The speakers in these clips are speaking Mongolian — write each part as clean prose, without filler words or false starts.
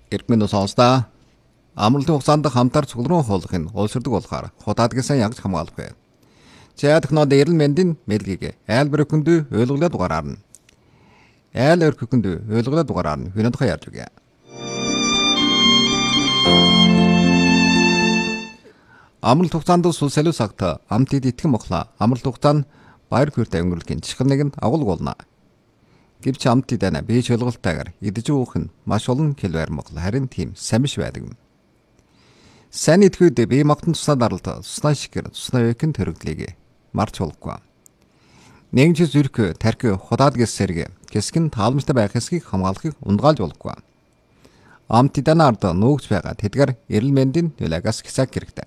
Эргэн сонсдоо амралтын хугацаанд хамтар цугларан хуулахын уйлширдаг болохоор худаадгүйсэн ягж хамгаалах бай. Чаадхнод эрэл мэндийн мэлгийг айл бөрөкөнд ойлгуулад дугаарна. Айл өркөнд ойлгуулад дугаарна. Хинэд хаяарж үгэ. Амралт хугацаанд сул солио цагт амтд итгэн моглоо. Амралт хугацаанд баяр хүртэй өнгөрүүлэхийн чихэр нэг нь агуулга болно. Гэвч амтд дана бие чөлгөлтөөр идэж уух нь маш олон килоэр моглоо. Харин тийм самиш байдаг юм. Сайн идэхэд бие магтан туснаа даралт, туснаа шикэр, туснаа векэн төрөгдлийг марч болохгүй. Нэгж зүрх, тархи, худаад гэсэрэг хэсгэн таалмжтай байх хэсгийг хамгаалахыг ундгаалж болохгүй. Амтд дана ард нуугч байгаа тэдгээр эрэл мэндийн нөлөөгөөс хисаг хэрэгтэй.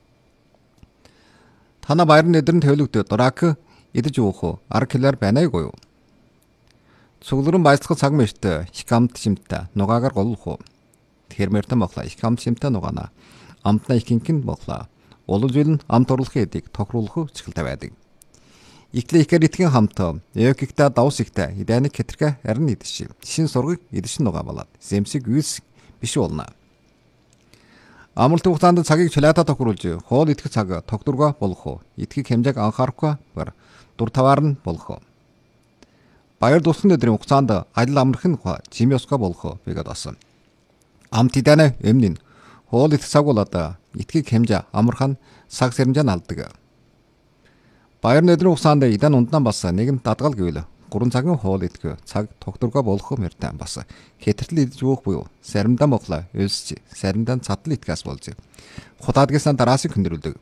Тана баяр нэдэрн төлөвлөгдөө дурак идэж уух арга килоэр байна уу? Цугларан баясгах цаг мөртөө их амт шимтэ нугаагаар голлох уу. Тэгэхээр мөртөө моглоо их амт шимтэ нугаана. Амтна их кинхэн моглоо. Улуу зүйл нь амт орлохын эдийг тохируулах чиглэлтэй байдаг. Иклэ ихэр итгэн хамт эвкикта давс ихтэй идэник хэтэрхэ арин идэж. Шин сургыг идэж нугаа болоод зэмсэг үйс биш болно. Амралтын хугацаанд цагийг чулаатаа тохируулж хоол идэх цаг тогтворгоо болох уу. Итгэх хэмжээг анхаарахгүй бар дур таваар нь болох уу. Баяр дусгын өдрийн хугацаанд ажил амрах нь жимёско болох бигээд басан. Амт идэнэ өмнө хоол идэх цаг болоод итгэх хэмжээ амархан цаг сэрэмжээ алдаг. Баяр өдрийн хугацаанд идэн унтнаа бас нэгэн дадгал гэвэл 3 цагийн хоол идэх цаг тогтворгоо болох мөртөө бас хэтэртэл идэж уух буюу саримдаа моглоо өлсч саримдаа цатал итгэс болж худаадгүйсэн дараасыг хөндрүүлдэг.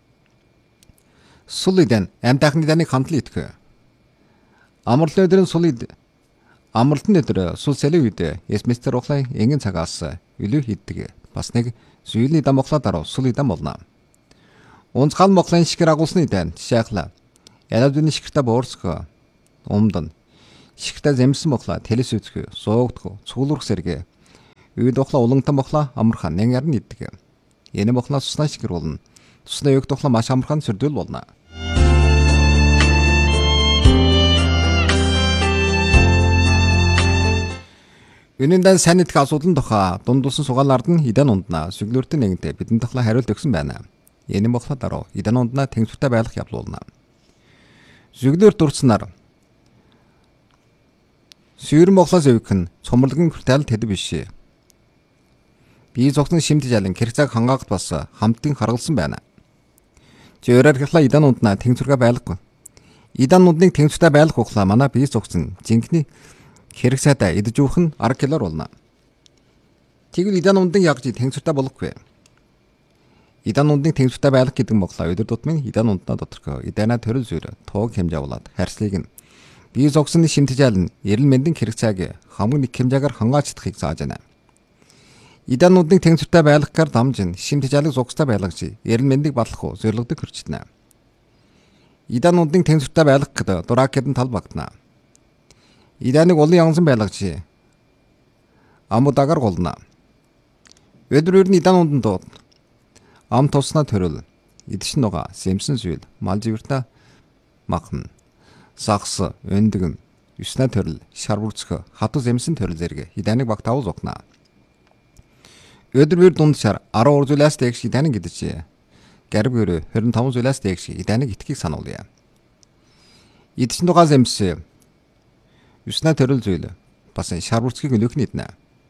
Сул идэн амьтахны даныг хандлан идэх. Амралтын өдрийн амралтын өдөр сул солио үед эсместер ухлаа энгийн цагаас үлээ хийдэг. Бас нэг зүйний дам моглоо дараа сул идам болно. Унцгал моглын шикэр агуулсны дан шахла. Ялавдны шикэртэ боорсго умдан. Шикэртэ зэмсэн моглоо телес үзэх, суугдах, цуглуулах сэргэ. Үйд ухлаа улантан моглоо амархан нэг ярн иддэг. Энэ моглоо туснаа шикэр болно. Туснаа юг тухлаа маш амархан сөрдөл болно. Үнэндээ сайн идэх асуудал тухай дундулсан сугаалард нь идэн унднаа сүглөртөн нэгэнтэй бидэн тухлаа хариулт өгсөн байна. Энэ моглоо дараа идэн унднаа тэнцвэртэй байх явуулна. Сүглөр дурдсанаар сүйр моглоо зөвөх нь цомрлогын хүртэл тэд биш. Бие зогсон шимт жалын хэрэгцээг хангаагт бас хамтын харгалсан байна. Зөөрөр гэхлаа идэн унднаа тэнцвэргээ байлгагүй. Идэн ундныг тэнцвэртэй байлгах ухлаа манай бие зогсон жинхний хэрэгцээтэй идэж уух нь 10 килоор болно. Тэгвэл идэн ундын ягж тэнцвэртэй болохгүй. Идэн ундын тэнцвэртэй байлгах гэдэг моглоо өдөр тутмын идэн унднаа доторх идэнэ төрөл зүйр тууг хэмжээ болоод харьцлыг нь бие зогсны шимтжаал нь эрэл мэндийн хэрэгцээг хамгийн нэг хэмжээгээр хангааж чадахыг зааж байна. Идэн ундыг тэнцвэртэй байлгахаар дамжин шимтжаалыг зогстой байлгаж эрэл мэндийг батлах зорилгодог хүрчтэнэ. Идэн ундыг тэнцвэртэй байлгах гэдэг дуракэдэн тал багтана. Идэнэг улын янзан байлгаж амудагаар голно. Өдөр өрн идэн унданд дууд ам туснаа төрөл идэж нугаа сэмсэн зүйл мал живэртэ махна. Сагс өндгөн юснаа төрөл шар бүрцэх хатуу зэмсэн төрөл зэрэг идэнэг багтаул зогно. Өдөр бүр дунд шар 10 урзуулаас дэгш идэнэг идэж гарib гөрө 25 зүйлээс дэгш идэнэг итгэхийг сануулъя. Идэж нугаа зэмсэн юснаа төрөл зүйл бас шар бүрцгийг өлөөхний иднэ.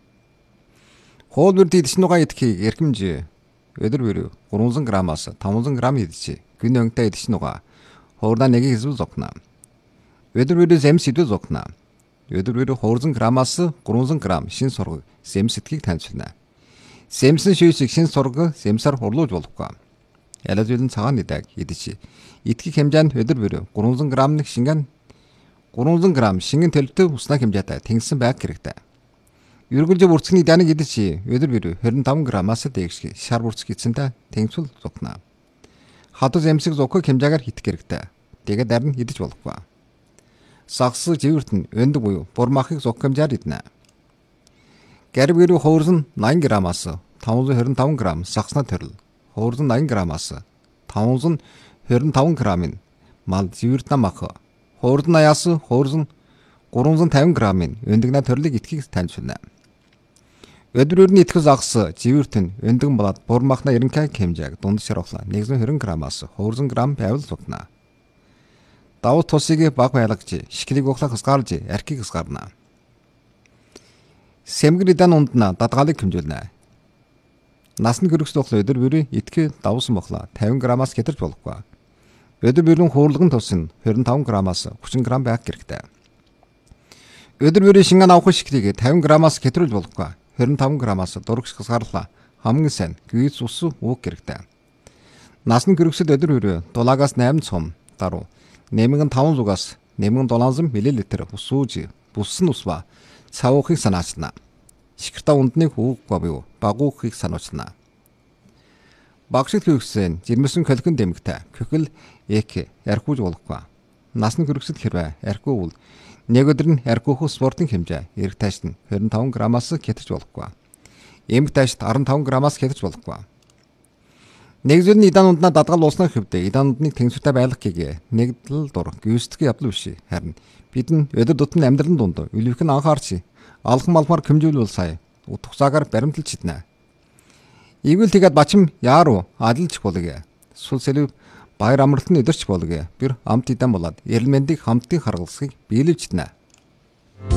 Хоол бүрд идэж нугаа идэхийг эрхэмж өдөр бүр 300 граммаас 500 грамм идэж гүн өнгөтэй идэж нугаа хоордаа нэг хэсэг зогно. Өдөр бүр зэмс идэл зогно. Өдөр бүр 200 граммаас 300 грамм шин сураг зэмс идэхийг танилцуулна. Зэмсэн шүүсийг шин сураг зэмсээр хурлуулж болохгүй. Ялаа зүйлэн цагаан идэг идэж идэхийг хэмжээнд өдөр бүр 300 грамм нэг шингэн 300 грамм шингэн төлөвтэй уснаа хэмжээтэй тэнгисэн байх хэрэгтэй. Үргэлж бүрцгний даныг идэж өдөр бүр 25 граммаас дээш шар бүрцэг эцэнтэй тэнгисүүл зогно. Хадуу зэмсэг зогхог хэмжээгээр хитэх хэрэгтэй. Тэгээд дарин идэж болохгүй. Сагс живэрт нь өндөг буюу бурмахыг зогх хэмжээр иднэ. Гарib гэрүү хуурсан 80 граммаас 525 грамм сагснаа төрөл. Хуурсан 80 граммаас 525 граммын мал живэрт намах. Хуурдан аяас хуурсан 350 граммын өндөгнө төрлийг идэхийг танилцуулна. Өдрөөрний итгэл загас живүүртэн өндгөн болоод бурмахна ерөнхий хэмжээг дунд шарахлаа 120 граммаас 200 грамм байвал сукна. Давуу тусыг баг байлагч шиклийг ухлах хасгаалж архийг хасгаарна. Сэмгэрийн ундна дадгалыг хэмжүүлнэ. Насны гөрөгс тухлаа өдөр бүрийн итгэл давсан бохлоо 50 граммаас хэтэрч болохгүй. Өдөр бүрийн хуурлагын тус нь 25 граммаас 30 грамм байх хэрэгтэй. Өдөр бүрийн шингэн авах шиклийг 50 граммаас хэтрүүлж болохгүй. 25 граммаас дурагш хасгаарлаа хамгийн сайн гүйц ус уух хэрэгтэй. Насны гөрөгсөд өдөр бүрийн дулаагаас 8 цом даруй нэмгэн 5 зугаас нэмгэн 700 мл ус ууж бүссэн ус ба цав уухыг санаачилна. Шикарта ундныг уухгүй буюу багуухыг сануулна. Багшид хөвгсөн жирэмсэн колхин дэмэгтэй көхөл эк ярхууж болохгүй. Насны гөрөгсөд хэрвээ ярхуу бол нэг өдөр нь ярхуух спортын хэмжээ эрг тайшд нь 25 граммаас хэтэрч болохгүй. Эмэг тайшд 15 граммаас хэтэрч болохгүй. Нэг зүйл нь идан унднаа дадгал ууснах хөвдөө идан ундныг тэнгисүүтэй байлгахыг нэгдэл дур гүйцэтгэх явдал биш. Харин бид нь өдөр тутмын амьдралын дунд үлвэх нь анхаарч алхам малмаар хэмжүүлвэл сая утгацаагаар баримталж хитнэ. Игвэл тэгээд бачим яаруу адилж болыг. Сул сэлв баяр амралтын өдөрч болыг. Bir амт идан болоод эрэлмэндийг хамтын харгалзахыг биелүүлж хитнэ.